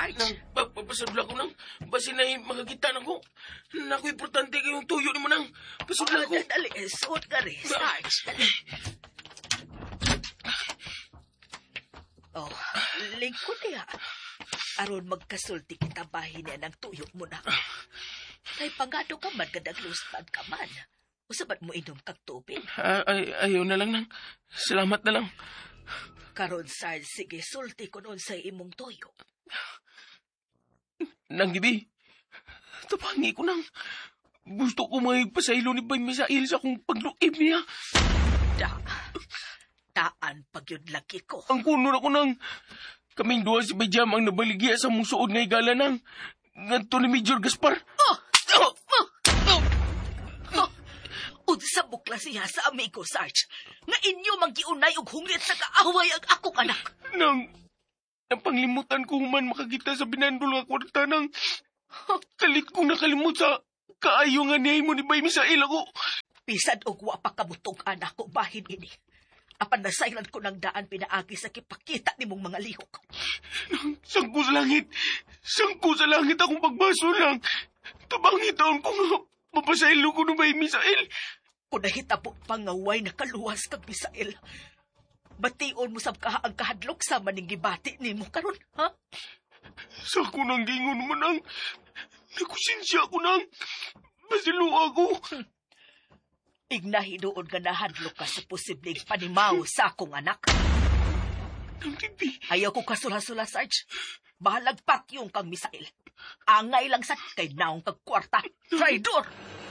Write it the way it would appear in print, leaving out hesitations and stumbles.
Sarge. Pasudla ko nang. Basi na makakita na ko. Naku, importante kayong tuyo ni mo nang. Pasudla ko. Dali, suot ka rin, Sarge. Dali. Oh, lingkod niya. Aron magkasulti kita bahin niya ng tuyo mo na. Kay pangado ka man, kadaglustan ka man. Usabat mo inom kag tubig. Ayaw na lang nang. Salamat na lang. Karon, Sarge, sige, sulti ko noon sa imong tuyo. Nang gibi, tapangi ko nang. Gusto ko may pasaylo ni Bay Misael sa akong pagluib niya. Taan pag yun laki ko. Ang kuno na ko nang. Kaming duha si Bayjam ang nabaligya sa mong suod nga igala nang. Nganto ni Major Gaspar. Unsa bukla siya sa amigo, Sarge. Nga inyo maggiunay og hungit sa kaaway ang akong anak. Nang panglimutan ko human makakita sa binandol nga kwarta nang. Kalit kong nakalimut sa kaayo nga niyay mo ni Bay Misael ako. Pisad og wa pa kabutong anak ko bahin ini. Apan nasayran ko ng daan pinaagi sa kipakita ni mong mga lihok. Sangko sa langit. Sangko sa langit akong pagbaso lang. Tabangi taon ko nga. Mapasaylo ko ng Bay Misael. Kung nahitabo pangaway na kaluwas kag Misael, bation mo sa ang kahadlok sa maning gibati ni mo karon, ha? Sa ko nang gingon mo nang. Nakusensya ko nang. Basilo ako. Ignahidoon nga nahadlok ka sa posibleng panimaw sa akong anak. Nang tibi. Ayaw ko kasula-sula, Sarge. Bahalag pakyong kang Misael. Angay lang sa kay naong kag kwarta. Traidor!